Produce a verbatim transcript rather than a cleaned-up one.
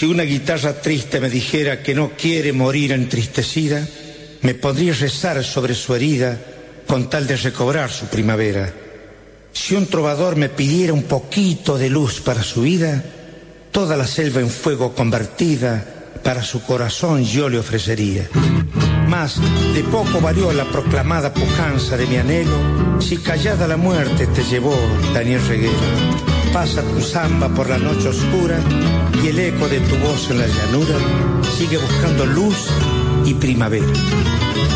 Si una guitarra triste me dijera que no quiere morir entristecida, me podría rezar sobre su herida con tal de recobrar su primavera. Si un trovador me pidiera un poquito de luz para su vida, toda la selva en fuego convertida para su corazón yo le ofrecería. Mas de poco valió la proclamada pujanza de mi anhelo, si callada la muerte te llevó, Daniel Reguero. Pasa tu samba por la noche oscura y el eco de tu voz en la llanura sigue buscando luz y primavera.